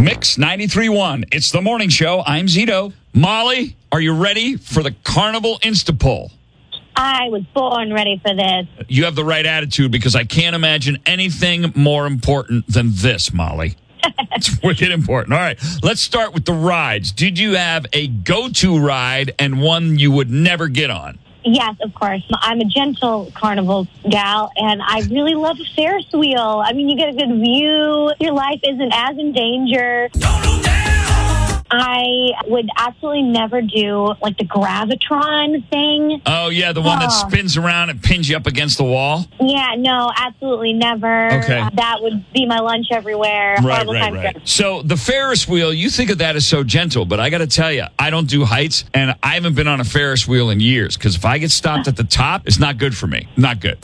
Mix 93.1. It's the morning show. I'm Zito. Molly, are you ready for the Carnival Instapoll? I was born ready for this. You have the right attitude because I can't imagine anything more important than this, Molly. It's wicked important. All right, let's start with the rides. Did you have a go-to ride and one you would never get on? Yes, of course. I'm a gentle carnival gal, and I really love a Ferris wheel. I mean, you get a good view. Your life isn't as in danger. I would absolutely never do, like, the Gravitron thing. Oh, yeah, the one that spins around and pins you up against the wall? Yeah, no, absolutely never. Okay. That would be my lunch everywhere. Right. So the Ferris wheel, you think of that as so gentle, but I got to tell you, I don't do heights, and I haven't been on a Ferris wheel in years, because if I get stopped at the top, it's not good for me. Not good.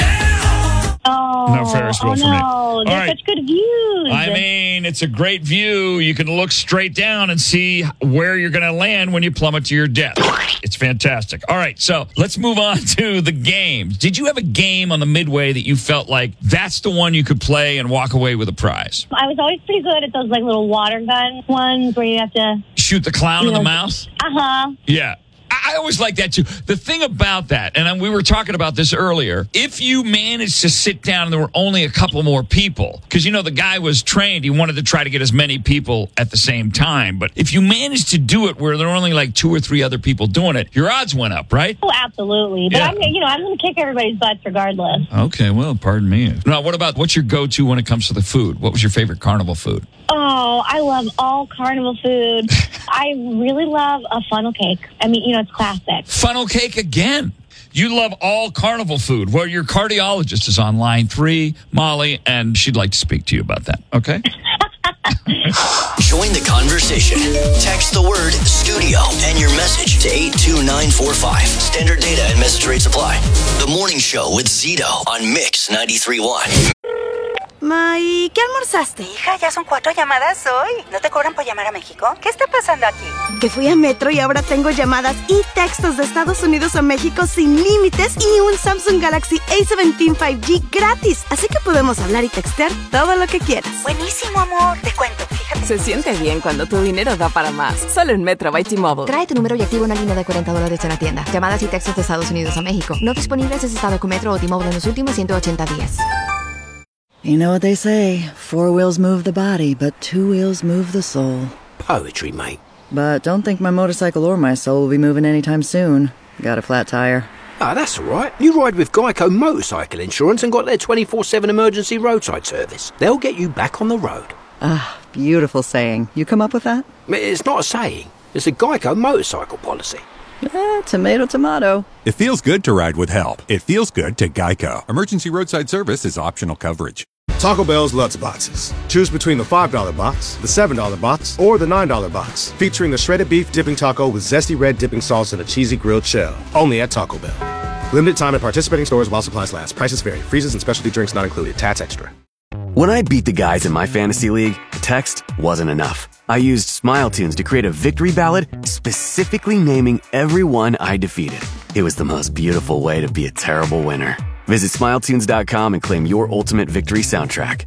No Ferris wheel for me. No, there's such good views. I mean, it's a great view. You can look straight down and see where you're going to land when you plummet to your death. It's fantastic. All right, so let's move on to the games. Did you have a game on the Midway that you felt like that's the one you could play and walk away with a prize? I was always pretty good at those, like, little water gun ones where you have to shoot the clown in the mouth? Uh-huh. Yeah. I always like that, too. The thing about that, and we were talking about this earlier, if you managed to sit down and there were only a couple more people, because, you know, the guy was trained, he wanted to try to get as many people at the same time. But if you managed to do it where there were only like 2 or 3 other people doing it, your odds went up, right? Oh, absolutely. But yeah. I'm going to kick everybody's butts regardless. Okay, well, pardon me. Now, what's your go-to when it comes to the food? What was your favorite carnival food? Oh, I love all carnival food. I really love a funnel cake. I mean, it's classic. Funnel cake again. You love all carnival food. Well, your cardiologist is on line 3, Molly, and she'd like to speak to you about that. Okay? Join the conversation. Text the word studio and your message to 82945. Standard data and message rates apply. The morning show with Zito on Mix 93.1. ¿Y qué almorzaste? Hija, ya son 4 llamadas hoy. ¿No te cobran por llamar a México? ¿Qué está pasando aquí? Que fui a Metro y ahora tengo llamadas y textos de Estados Unidos a México sin límites y un Samsung Galaxy A17 5G gratis. Así que podemos hablar y textear todo lo que quieras. Buenísimo, amor. Te cuento, fíjate. Se siente bien cuando tu dinero da para más. Solo en Metro by T-Mobile. Trae tu número y activa una línea de $40 en la tienda. Llamadas y textos de Estados Unidos a México. No disponibles en estado con Metro o T-Mobile en los últimos 180 días. You know what they say, 4 wheels move the body, but 2 wheels move the soul. Poetry, mate. But don't think my motorcycle or my soul will be moving anytime soon. Got a flat tire. Ah, that's all right. You ride with Geico Motorcycle Insurance and got their 24/7 emergency roadside service. They'll get you back on the road. Ah, beautiful saying. You come up with that? It's not a saying. It's a Geico motorcycle policy. Tomato, tomato. It feels good to ride with help. It feels good to Geico. Emergency roadside service is optional coverage. Taco Bell's Lutz Boxes. Choose between the $5 box, the $7 box, or the $9 box. Featuring the shredded beef dipping taco with zesty red dipping sauce and a cheesy grilled shell. Only at Taco Bell. Limited time at participating stores while supplies last. Prices vary. Freezes and specialty drinks not included. Tats extra. When I beat the guys in my fantasy league, text wasn't enough. I used Smile Tunes to create a victory ballad specifically naming everyone I defeated. It was the most beautiful way to be a terrible winner. Visit SmileTunes.com and claim your ultimate victory soundtrack.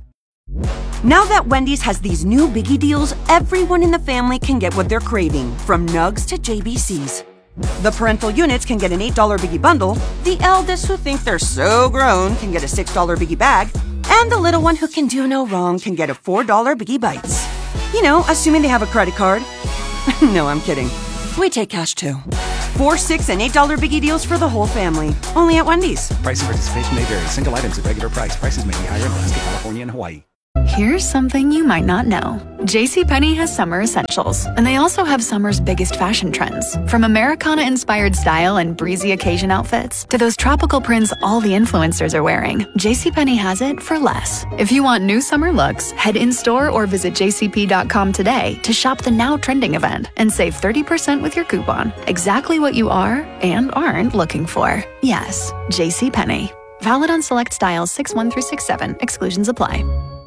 Now that Wendy's has these new Biggie deals, everyone in the family can get what they're craving, from Nugs to JBCs. The parental units can get an $8 Biggie bundle, the eldest who think they're so grown can get a $6 Biggie bag, and the little one who can do no wrong can get a $4 Biggie Bites. You know, assuming they have a credit card. No, I'm kidding. We take cash too. 4, $6, and $8 Biggie deals for the whole family. Only at Wendy's. Price and participation may vary. Single items at regular price. Prices may be higher in Alaska, California, and Hawaii. Here's something you might not know. JCPenney has summer essentials, and they also have summer's biggest fashion trends. From Americana-inspired style and breezy occasion outfits to those tropical prints all the influencers are wearing, JCPenney has it for less. If you want new summer looks, head in-store or visit jcp.com today to shop the now trending event and save 30% with your coupon. Exactly what you are and aren't looking for. Yes, JCPenney. Valid on select styles 6-1 through 6-7. Exclusions apply.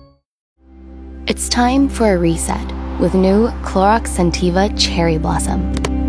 It's time for a reset with new Clorox Scentiva Cherry Blossom.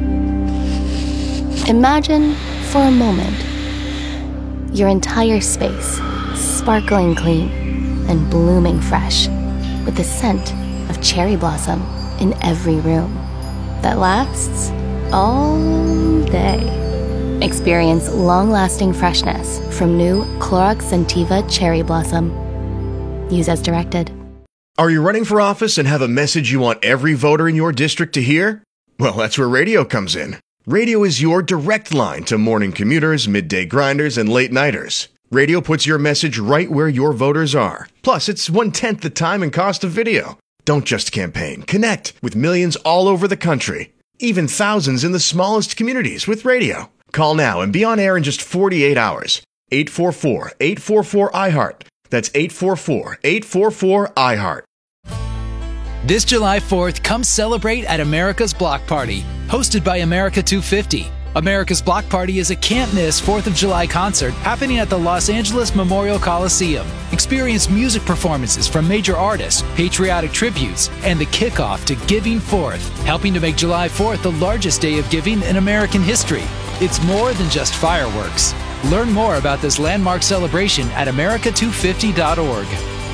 Imagine, for a moment, your entire space sparkling clean and blooming fresh with the scent of of cherry blossom in every room that lasts all day. Experience long-lasting freshness from new Clorox Scentiva Cherry Blossom. Use as directed. Are you running for office and have a message you want every voter in your district to hear? Well, that's where radio comes in. Radio is your direct line to morning commuters, midday grinders, and late-nighters. Radio puts your message right where your voters are. Plus, it's 1/10 the time and cost of video. Don't just campaign. Connect with millions all over the country. Even thousands in the smallest communities with radio. Call now and be on air in just 48 hours. 844-844-IHEART. That's 844-844-IHEART. This July 4th, come celebrate at America's Block Party, hosted by America 250. America's Block Party is a can't-miss 4th of July concert happening at the Los Angeles Memorial Coliseum. Experience music performances from major artists, patriotic tributes, and the kickoff to Giving Forth, helping to make July 4th the largest day of giving in American history. It's more than just fireworks. Learn more about this landmark celebration at america250.org.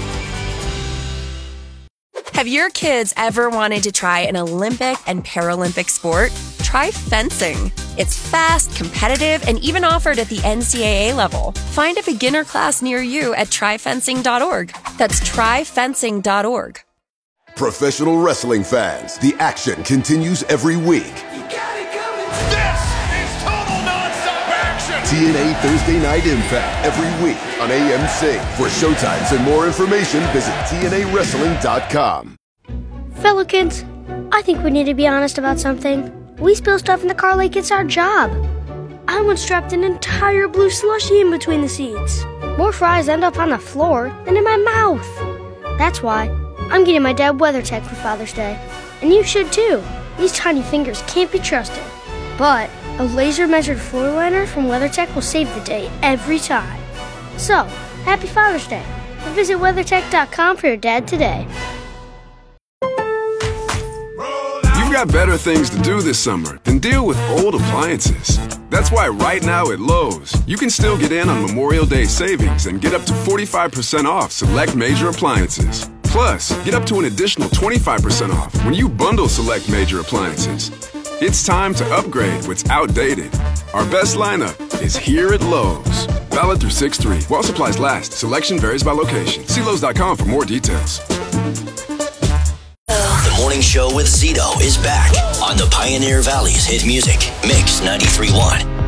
Have your kids ever wanted to try an Olympic and Paralympic sport? Try fencing. It's fast, competitive, and even offered at the NCAA level. Find a beginner class near you at tryfencing.org. That's tryfencing.org. Professional wrestling fans, the action continues every week. TNA Thursday Night Impact every week on AMC. For showtimes and more information, visit TNAWrestling.com. Fellow kids, I think we need to be honest about something. We spill stuff in the car like it's our job. I once dropped an entire blue slushie in between the seats. More fries end up on the floor than in my mouth. That's why I'm getting my dad WeatherTech for Father's Day. And you should too. These tiny fingers can't be trusted. But a laser-measured floor liner from WeatherTech will save the day every time. So, happy Father's Day. And visit WeatherTech.com for your dad today. You've got better things to do this summer than deal with old appliances. That's why right now at Lowe's, you can still get in on Memorial Day savings and get up to 45% off select major appliances. Plus, get up to an additional 25% off when you bundle select major appliances. It's time to upgrade what's outdated. Our best lineup is here at Lowe's. Valid through 6/3. While supplies last, selection varies by location. See Lowe's.com for more details. The Morning Show with Zito is back on the Pioneer Valley's hit music, Mix 93.1.